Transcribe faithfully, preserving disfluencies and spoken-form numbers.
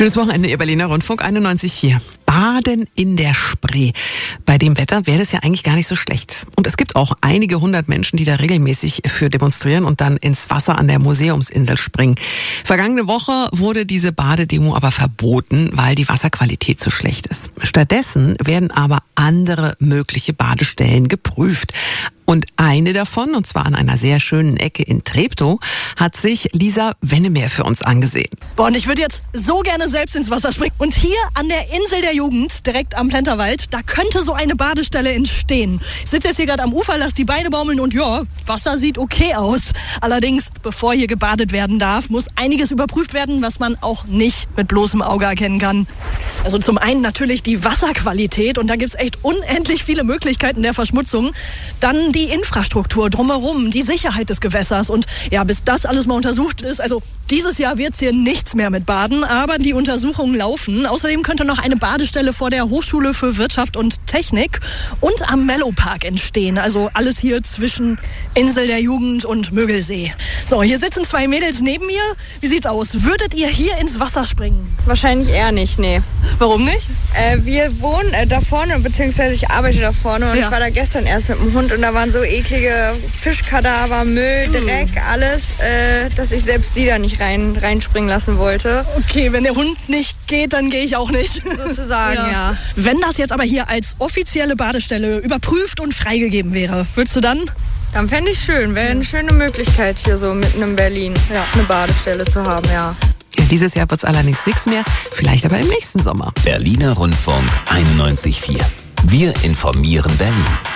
Schönes Wochenende, Ihr Berliner Rundfunk einundneunzig Komma vier. Baden in der Spree. Bei dem Wetter wäre das ja eigentlich gar nicht so schlecht. Und es gibt auch einige hundert Menschen, die da regelmäßig für demonstrieren und dann ins Wasser an der Museumsinsel springen. Vergangene Woche wurde diese Badedemo aber verboten, weil die Wasserqualität so schlecht ist. Stattdessen werden aber andere mögliche Badestellen geprüft. Und eine davon, und zwar an einer sehr schönen Ecke in Treptow, hat sich Lisa Wennemeer für uns angesehen. Boah, und ich würde jetzt so gerne selbst ins Wasser springen. Und hier an der Insel der Jugend, direkt am Plenterwald, da könnte so eine Badestelle entstehen. Ich sitze jetzt hier gerade am Ufer, lasse die Beine baumeln und ja, Wasser sieht okay aus. Allerdings, bevor hier gebadet werden darf, muss einiges überprüft werden, was man auch nicht mit bloßem Auge erkennen kann. Also zum einen natürlich die Wasserqualität und da gibt's echt unendlich viele Möglichkeiten der Verschmutzung. Dann die Infrastruktur drumherum, die Sicherheit des Gewässers und ja, bis das alles mal untersucht ist, also dieses Jahr wird's hier nichts mehr mit Baden, aber die Untersuchungen laufen. Außerdem könnte noch eine Badestelle vor der Hochschule für Wirtschaft und Technik und am Mellow-Park entstehen. Also alles hier zwischen Insel der Jugend und Mögelsee. So, hier sitzen zwei Mädels neben mir. Wie sieht's aus? Würdet ihr hier ins Wasser springen? Wahrscheinlich eher nicht, nee. Warum nicht? Äh, wir wohnen äh, da vorne, beziehungsweise ich arbeite da vorne und Ja. ich war da gestern erst mit dem Hund und da waren so eklige Fischkadaver, Müll, Dreck, alles, äh, dass ich selbst sie da nicht rein, reinspringen lassen wollte. Okay, wenn der Hund nicht geht, dann gehe ich auch nicht. Sozusagen, ja. Wenn das jetzt aber hier als offizielle Badestelle überprüft und freigegeben wäre, würdest du dann? Dann fände ich schön, wäre eine schöne Möglichkeit hier so mitten in Berlin, Ja. eine Badestelle zu haben, ja. Ja, dieses Jahr wird's allerdings nichts mehr, vielleicht aber im nächsten Sommer. Berliner Rundfunk einundneunzig Komma vier. Wir informieren Berlin.